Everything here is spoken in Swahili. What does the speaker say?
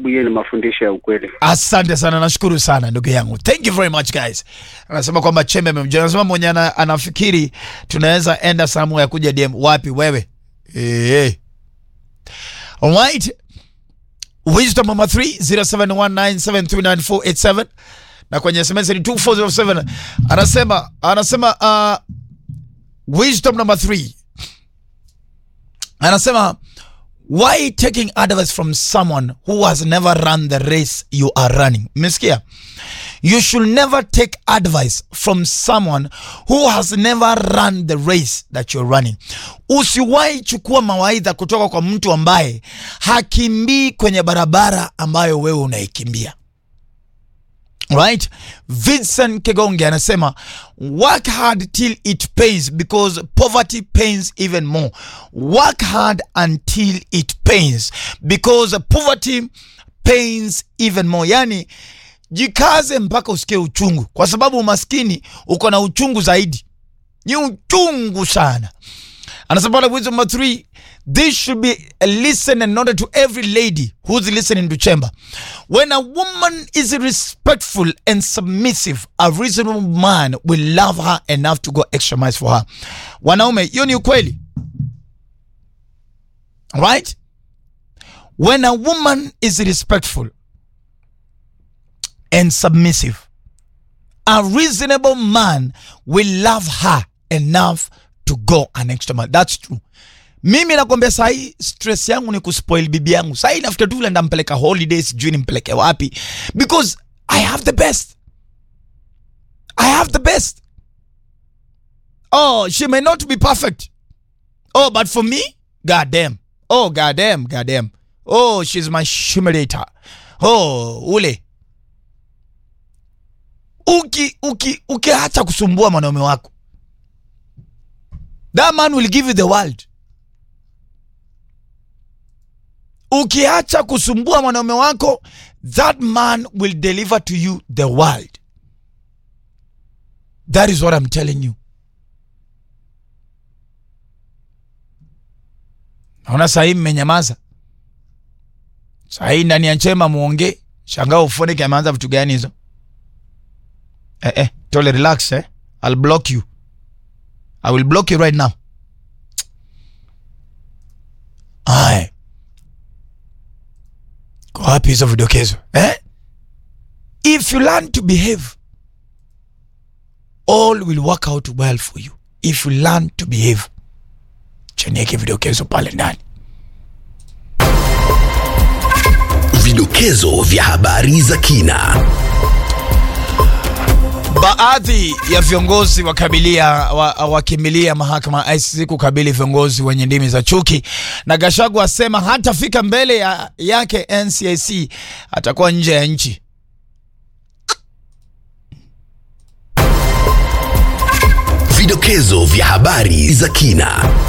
hiyo ni mafundisho ya ukweli. Asante sana, nashukuru sana ndugu yangu. Thank you very much guys. Anasema kwamba Chembe amemjia. Anasema mwenye anafikiri tunaweza enda somewhere kuja DM wapi wewe? Alright. Wisdom number 3 0719739487 na kwenye SMS ni 2407. Anasema wisdom number 3. Anasema why taking advice from someone who has never run the race you are running? Umesikia? You should never take advice from someone who has never run the race that you're running. Usiwahi chukua mawaidha kutoka kwa mtu ambaye hakimbii kwenye barabara ambayo wewe unaikimbia. Right? Vincent Kegonge anasema work hard till it pays because poverty pains even more. Work hard until it pains because poverty pains even more. Yani jikaze mpaka usikie uchungu, kwa sababu umaskini uko na uchungu zaidi. Ni uchungu sana. Anasema wisdom number 3, this should be a listen and note to every lady who's listening to Chemba. When a woman is respectful and submissive, a reasonable man will love her enough to go extra miles for her. Wanaume, hiyo ni ukweli. Right? When a woman is respectful and submissive, a reasonable man will love her enough to go an extra mile. That's true. Mimi nakwambia sahi stress yangu ni kuspoil bibi yangu. Sahi nafuta tu vile ndampeleka holidays, sijui nimpeleke wapi, because I have the best. I have the best. Oh, she may not be perfect. Oh, but for me, goddamn. Oh, goddamn. Oh, she's my humiliator. Oh, ule. Ukiacha kusumbua mwanaume wako, that man will give you the world. Ukiacha kusumbua mwanaume wako, that man will deliver to you the world. That is what I'm telling you. Naona sahi mmenyamaza. Sahi ndani ya Chemba muonge, shangao ufoneke ameanza vitu gani hizo? Tole relax I'll block you. I will block you right now. Aye. Go happy hizo vidokezo. If you learn to behave, all will work out well for you. If you learn to behave. Cheneke vidokezo pale ndani. Vidokezo vya habari za kina. Baadhi ya viongozi wakimbilia mahakama ICC kukabili viongozi wenye ndimi za chuki, na Gachagua asema hatafika mbele yake NCIC, atakuwa nje ya nchi. Vidokezo vya habari za kina.